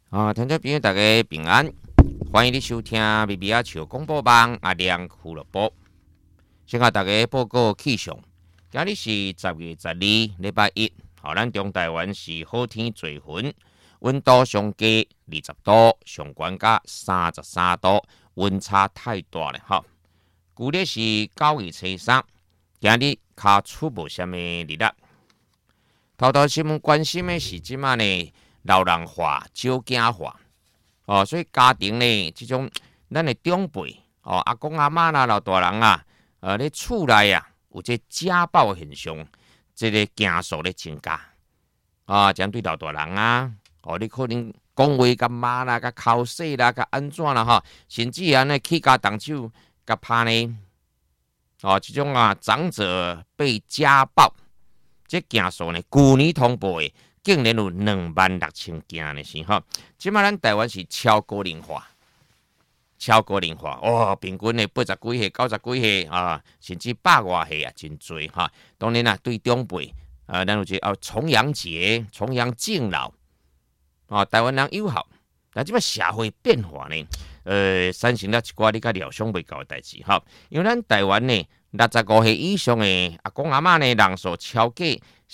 听众朋友大家平安，欢迎你收听微微仔笑广播网阿亮俱乐部。先甲大家报告气象，今日是10月12日，礼拜一。咱中台湾是好天做云，温度上低20度，上悬甲33度，温差太大了。旧历是9月初3，今日卡出无啥物日子。头新闻关心的是即马呢？老人化、少囝化，所以家庭呢，这种咱的长辈，阿公阿嬷啦、老大人啊，咧厝内啊，有这家暴的现象，这个件数咧增加，针对老大人啊，你可能讲话甲骂啦、甲口水啦、甲安怎啦，甚至呢起家动手甲拍呢，这种长者被家暴，这件数呢，去年通报的。竟然有26000件呢，是吼。即马咱台湾是超高龄化，平均呢80几岁、90几岁甚至100多岁啊，真多哈。当然对长辈咱有这重阳节、重阳敬老台湾人友好。但即马社会变化呢，产生了一寡你甲料想袂到的代志哈。因为咱台湾呢65岁以上的阿公阿嬷呢人数超过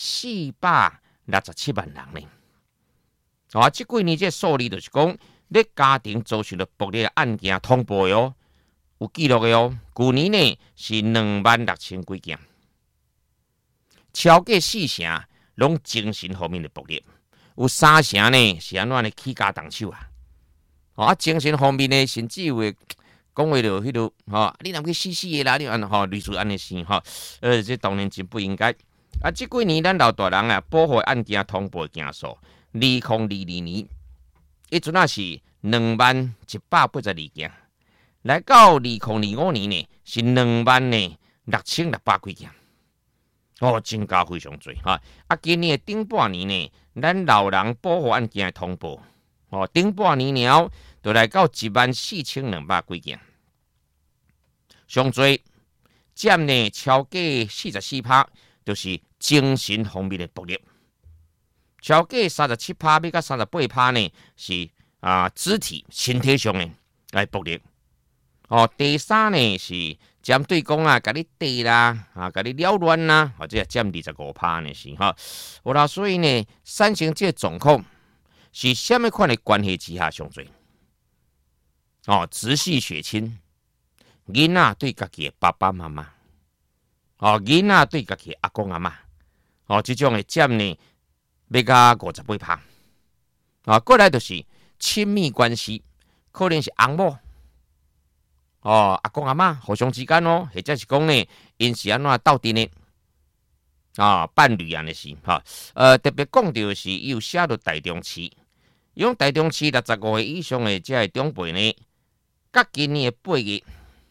467万人呢，这几年这数字就是讲，你家庭遭受了暴力案件通报有记录的哦。去年呢是26000几件，超过4成拢精神方面的暴力，有3成呢是安怎的起家动手精神方面呢，甚至有讲话就你若去死的啦，你类似安尼事这当然真不应该。这几年咱老大人保护案件通报件数，2022年一阵是20182件，来到2025年呢是26600几件，增加非常多今年的顶半年呢，咱老人保护案件的通报顶半年了就来到14200几件，上多占呢超过44%。就是精神方面的暴力，超过37%要到38%呢是肢体身体上的暴力。第三呢是针对讲甲你打啦，甲你扰乱啦，或者占25%呢是好啦，所以呢，产生这状况是什么款的关系之下上最？直系血亲，囡仔对家己的爸爸妈妈。囡仔对家己阿公阿嬷，这种的占呢要到58%。过来就是亲密关系，可能是翁某，阿公阿嬷互相之间或者是讲呢，因是安怎斗阵的伴侣安尼是特别讲到是有写到台中市，用台中市65岁以上的这长辈呢，甲今年的8月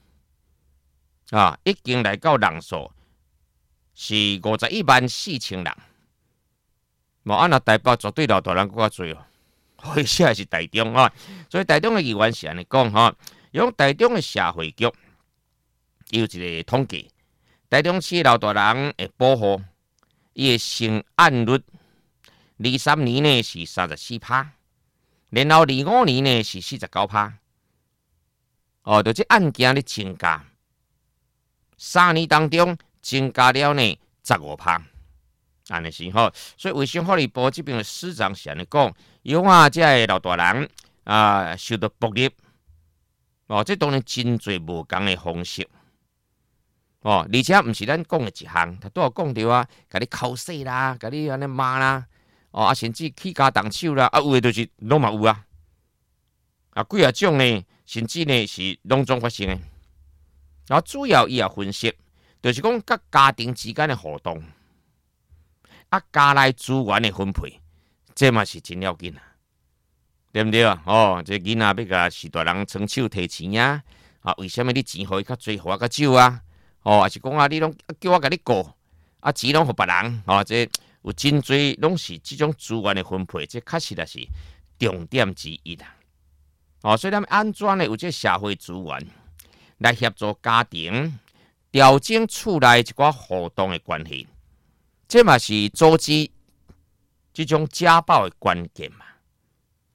已经来到人数。是514000人，按那台北绝对老大人更较多而且是台中所以台中的议员是安尼讲用台中的社会局有一个统计，台中市老大人的保护，伊的成案率23年呢是34%，然后25年呢是49%，就这案件咧增加，3年当中。增加了呢15%，安尼是所以卫生福利部这边的司长是安尼讲，有这老大人受到暴力，这当然真侪无同的方式，而且不是咱讲的一项，他都有讲到甲你口水啦，甲你安尼骂啦，甚至起家动手啦，有的就是拢嘛有几种呢，甚至呢是拢总发生的，然后主要伊也分析。就是讲，甲家庭之间的互动，家内资源的分配，这嘛是真要紧对不对这囡仔要甲是大人伸手提钱为什么你钱互伊较多，互我较少还是讲你拢叫我甲你顾钱拢互别人这有真侪拢是这种资源的分配，这确实也是重点之一所以咱们安怎呢？有这社会资源来协助家庭。调整厝内一寡互动的关系，这嘛是阻止这种家暴的关键嘛。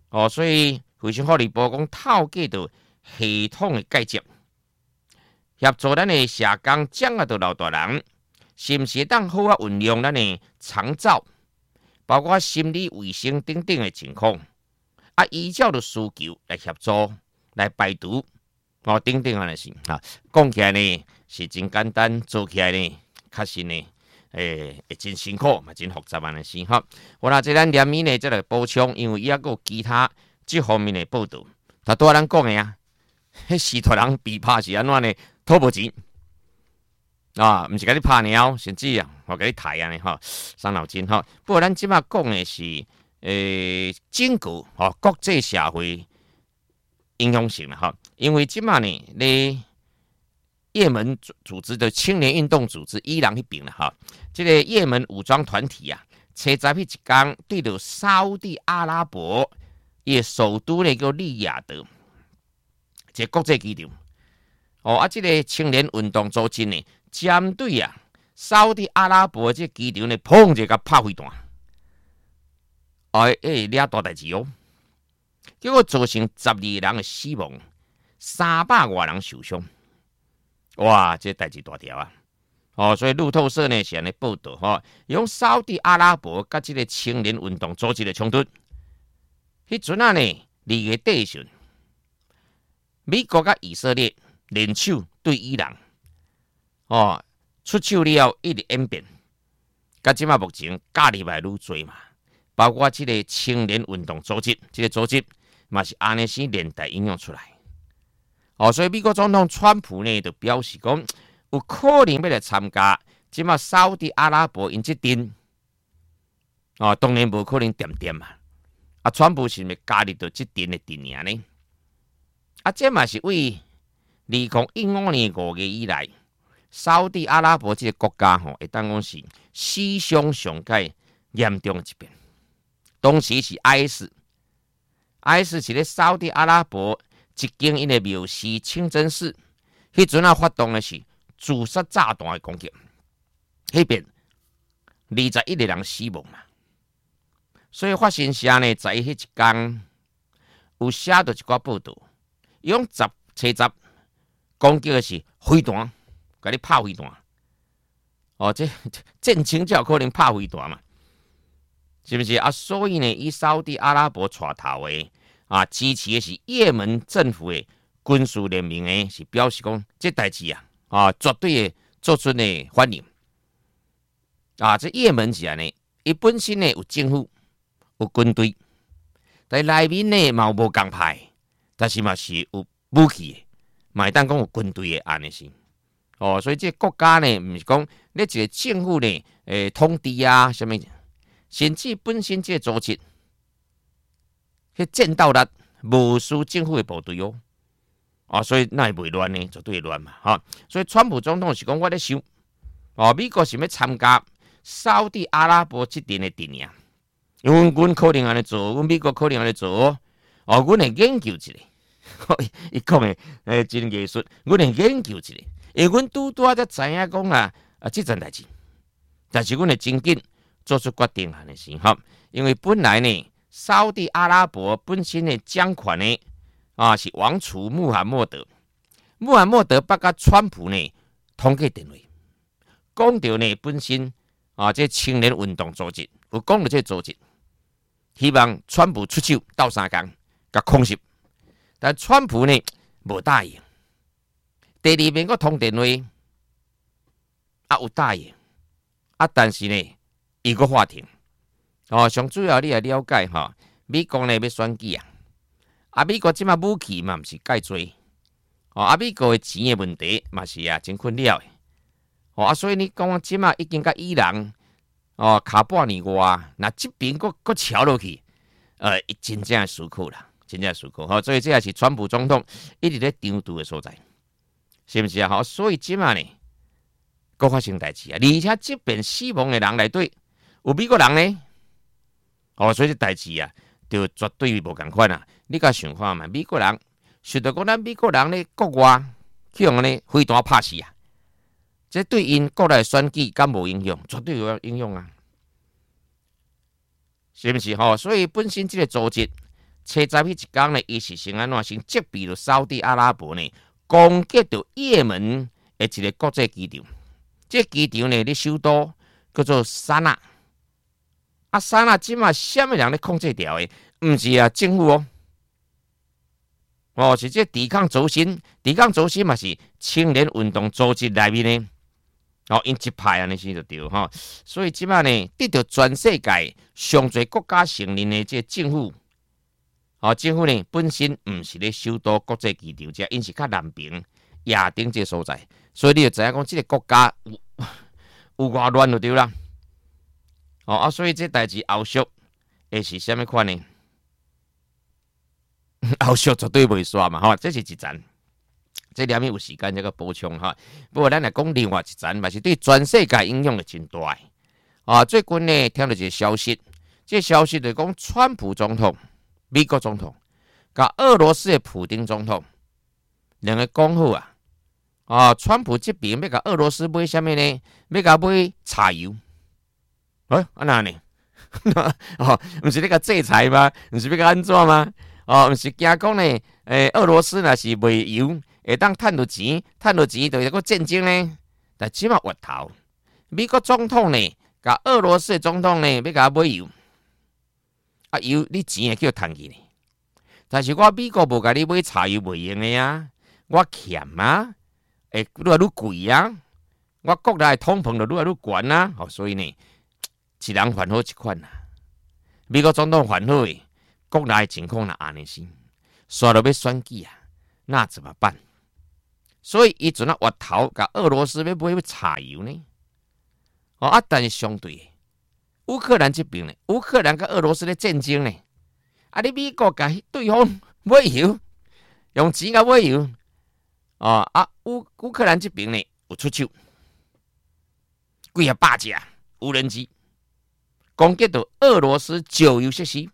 所以非常福利部讲透过着系统的介入，协助咱的社工掌握到老大人是毋是当好运用咱的长照，包括心理卫生等等的情况，依照着需求来协助来排毒，等等安尼是讲起来呢是真简单，做起来呢确实呢会真辛苦嘛，真复杂安尼是好啦，这咱连面呢再来补充，因为伊还有其他这方面的报道，拄仔咱讲的啊，迄司托人被拍是安怎呢？讨无钱毋是甲你拍鸟，甚至我甲你抬安尼伤脑筋不过咱即马讲的是整个国际社会影响性啦因为即马呢咧也门组织的青年运动组织伊朗迄边啦这个也门武装团体啊，车仔迄一天对着沙烏地阿拉伯伊首都呢叫利雅得，这国际机场这个青年运动组织呢，针对沙烏地阿拉伯这机场呢，砰一个拍飞弹，惹大代志结果造成12个人的死亡，300多人受伤，哇，这代志大条所以路透社呢是安尼报道用沙烏地阿拉伯甲这个青年运动组织的冲突，迄阵呢2月底时，美国甲以色列联手对伊朗，出手了一直演变，到即马目前加入来愈多嘛，包括这个青年运动组织，这个组织嘛是安尼是连带影响出来。所以美国总统川普呢就表示讲，有可能要来参加即马沙烏地阿拉伯因这阵，当然无可能点嘛。川普是咪加入到这阵的阵营呢？这嘛是为2015年5月以来，沙烏地阿拉伯这个国家会当讲是史上上界严重的一边。当时是 IS 是咧沙烏地阿拉伯一间因的庙寺清真寺，迄阵发动的是自杀炸弹的攻击，迄边21个人死亡嘛。所以发生社呢，在迄一天有写到一寡报道，用车闸攻击的是飞弹，甲你拍飞弹。这战争才有可能拍飞弹嘛？是不是所以呢，以沙烏地阿拉伯带头的支持的是也门政府的军事联盟的，是表示讲这代志绝对的做出呢欢迎。这也门是安尼，伊本身呢有政府有军队，但内面呢嘛无共派，但是嘛是有武器的，嘛会当讲有军队的安尼是。所以这国家呢，毋是讲你一个政府呢，统治什么，甚至本身这个组织，迄战斗力无输政府的部队所以那会袂乱呢，绝对会乱嘛，所以川普总统是讲我咧想，美国是要参加沙烏地阿拉伯这阵的阵营，因为阮可能安尼做，阮美国可能安尼做，阮会研究一下，伊讲的真艺术，阮会研究一下。因为阮拄才知影讲这件代志，但是阮会真紧做出决定安尼是因为本来呢，沙烏地阿拉伯本身的掌权呢是王储穆罕默德，穆罕默德捌甲川普呢通过电话，讲到呢本身这青年运动组织有讲到这组织，希望川普出手斗相共，甲控制，但川普呢无答应。第二遍我通电话，有答应，但是呢，伊个话停。上主要你也了解美国呢要选举美国即马武器嘛，毋是介多，美国的钱的问题嘛是真困扰的，所以你讲即马已经甲伊朗卡半年外，那这边搁超落去，真正思考啦，真正思考所以这也是川普总统一直咧张度的所在。是不是所以即马呢，搁发生代志而且这边死亡的人内底有美国人呢，所以这代志就绝对无共款你甲想看嘛，美国人想到讲咱美国人咧国外去用呢飞弹拍死这对因国内选举敢无影响？绝对有影响是不是所以本身这个组织七十迄一天呢，伊是先安怎先击毙了沙特阿拉伯呢，攻击到也门的一个国际机场。这机场呢，咧首都叫做沙那。沙那即马什么人咧控制掉的？毋是啊，政府哦，是这抵抗轴心嘛是青年运动组织内面呢。因一派安尼先就对吼，所以即马呢，得到全世界上侪国家承认的这政府，政府呢本身毋是咧首都国际机场，因是较南边亚丁这所在，所以你就知影讲，这个国家有偌乱就对啦。所以这代志后续会是啥物款呢？后续绝对袂煞嘛，这是一层。这两面有时间这个补充哈，不过咱来讲另外一层，嘛是对全世界影响的真大的。最近呢听到一个消息，这消息就讲川普总统、美国总统，甲俄罗斯的普丁总统，两个讲好川普这边要甲俄罗斯买什么呢？要甲买柴油。安那呢？不是那个制裁吗？不是要甲安怎吗？不是惊讲呢？俄罗斯若是卖油。会当趁到钱，就一个战争呢。但即马回头，美国总统呢，甲俄罗斯的总统呢，要甲买油，油你钱会叫趁去呢。但是我美国无甲你买柴油袂用的呀，我欠啊，愈来愈贵啊，我国内的通膨就愈来愈悬啊。所以呢，一人烦恼一款啊。美国总统烦恼的，国内的情况若安尼是，煞落要选举啊，那怎么办？所以伊阵啊，挖头甲俄罗斯要买柴油呢。但是相对乌克兰这边呢，乌克兰甲俄罗斯咧战争呢，你美国甲对方买油，用钱甲买油，乌克兰这边呢有出手，几啊百架无人机攻击到俄罗斯石油设施。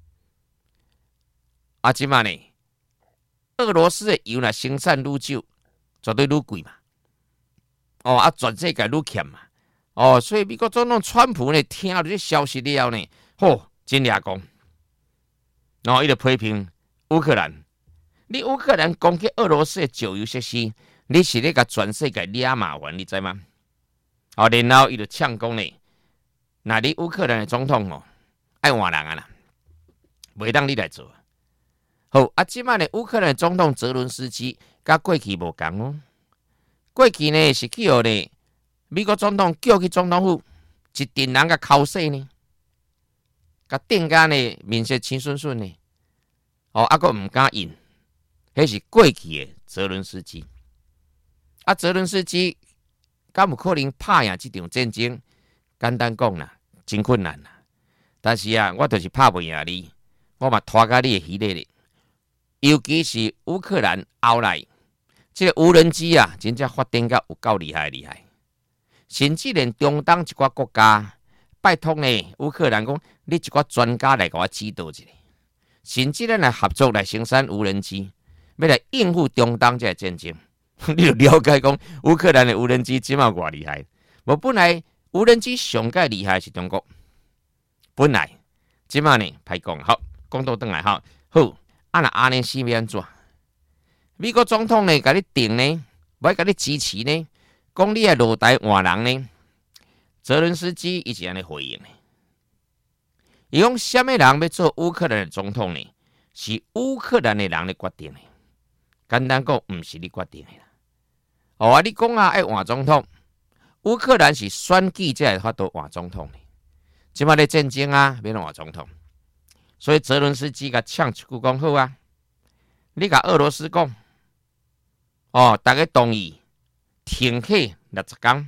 即马呢，俄罗斯的油若生产愈少。绝对愈贵嘛，全世界愈欠嘛，所以美国总统川普呢，听到这消息了呢，真俩讲，伊就批评乌克兰，你乌克兰攻击俄罗斯的石油设施，你是咧甲全世界惹麻烦，你知吗？然后伊就呛讲呢，那你乌克兰的总统爱换人啊啦，袂当你来做。即摆呢，乌克兰的总统泽伦斯基。甲过去无共哦，过去呢是叫呢美国总统叫去总统府，一群人甲敲死呢，甲顶甲呢面色青顺顺呢，阁毋敢应，迄是过去的泽伦斯基。泽伦斯基敢有可能拍赢这场战争？简单讲啦，真困难啦。但是我就是拍袂赢你，我嘛拖到你的鱼里咧。尤其是乌克兰后来。这个无人机真正发展到有够厉害，甚至连中东一寡国家拜托呢，乌克兰讲，你一寡专家来给我指导一下，甚至咱来合作来生产无人机，要来应付中东这个战争。你就了解讲，乌克兰的无人机即马偌厉害。本来无人机上界厉害是中国，本来即马呢歹讲，好，讲到转来好，安尼是要安怎？美国总统呢，甲你定呢，要甲你支持呢，讲你来落台换人呢。泽伦斯基伊是安尼回应呢，伊讲什么人要做乌克兰的总统呢？是乌克兰的人咧决定的。简单讲，毋是你决定的啦。你讲爱换总统，乌克兰是选举才会法度换总统的。即摆咧战争要换总统，所以泽伦斯基甲呛一句讲好你甲俄罗斯讲。大家同意停火60天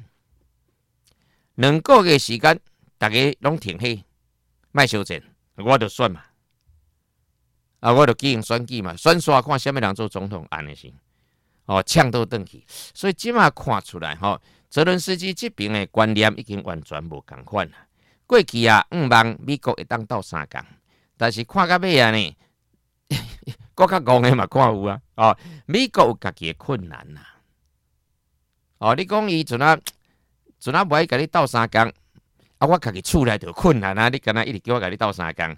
，2个月时间，大家拢停火，莫相战，我就选嘛，我就举行选举嘛，选刷看什么人做总统，安尼是，呛到转去，所以即马看出来，泽伦斯基这边的观念已经完全无共款啦。过去5万美国会当斗3天，但是看到尾呢？国较戆的嘛，看有美国有家己的困难你讲伊阵无爱甲你斗3天，我家己厝内就困难你敢若一直叫我甲你斗3天，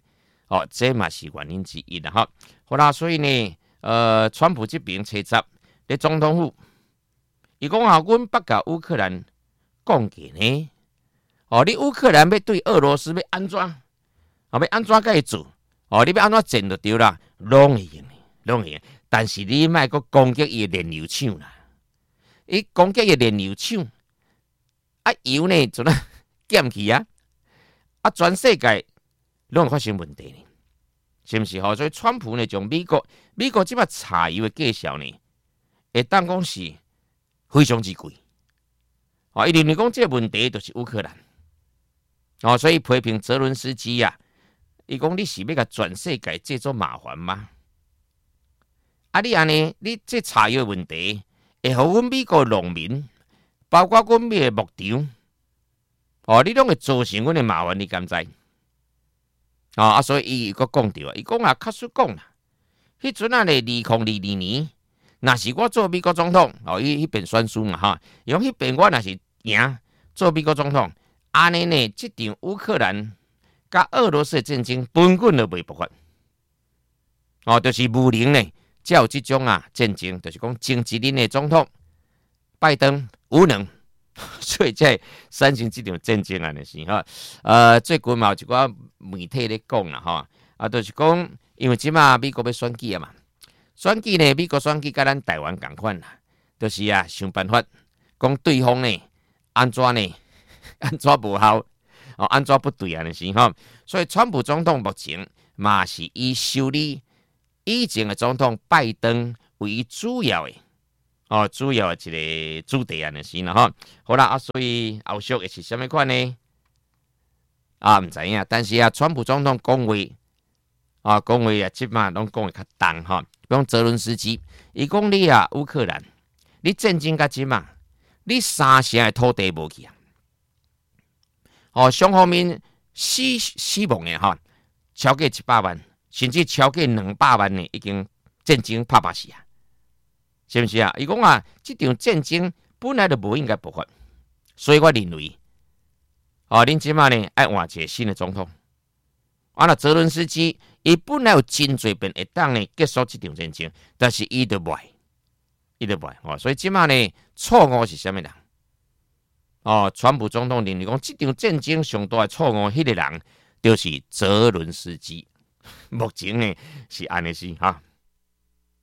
哦，这嘛是原因之一啦哈。好啦，所以呢，川普这边车十咧总统府，伊讲啊，阮不甲乌克兰讲嘅呢，哦，你乌克兰要对俄罗斯要安怎？哦，要安怎甲伊做？哦，你要安怎战就对啦，拢会用，拢会用。但是你莫阁攻击伊的燃油厂啦，伊攻击伊燃油厂，啊油呢就那减去啊，啊全世界拢会发生问题呢，是毋是？所以川普呢，从美国即摆柴油的价销呢，会当讲是非常之贵。哦，伊认为讲这个问题就是乌克兰。哦，所以批评泽伦斯基啊，伊讲你是要甲全世界制作麻烦吗？啊，你安尼，你这柴油问题会互阮美国农民，包括阮美的牧场，哦，你拢会造成阮的麻烦，你敢知？啊，所以伊佫讲着，伊讲啊，确实讲啦，迄阵啊咧，2022年，若是我做美国总统，哦，伊迄边选输嘛哈，用迄边我若是赢做美国总统，安尼呢，即场乌克兰甲俄罗斯的战争根本就袂爆发，哦，就是无能呢。才有即种啊战争，就是讲前一任的总统拜登无能，所以才产生即场战争啊，就是哈。最近嘛有一寡媒体咧讲啦，哈，啊，就是讲因为即马美国要选举啊嘛，选举呢，美国选举甲咱台湾共款啦，就是啊想办法讲对方呢安怎呢，安怎无效，哦，安怎不对啊，就是哈。所以川普总统目前嘛是以修理以前的总统拜登为主要的，哦，主要的一个主题啊，就是啦哈。好啦，啊，所以后续会是什么款呢？啊，唔知影。但是啊，川普总统讲话啊，讲话啊，即马拢讲会较重哈。比如泽伦斯基，伊讲你啊，乌克兰，你战争甲即马，你3成的土地无去啊。哦，双方面死亡的哈，超过100万。甚至超过200万呢，已经战争拍死啊，是不是啊？伊讲啊，这场战争本来就无应该爆发，所以我认为，哦，恁即马呢爱换一个新的总统。啊，那泽伦斯基，伊本来有真侪遍会当呢结束这场战争，但是伊就袂，哦，所以即马呢错误是啥物人？哦，川普总统认为讲，这场战争上大的错误，迄个人就是泽伦斯基。目前呢是安尼是哈。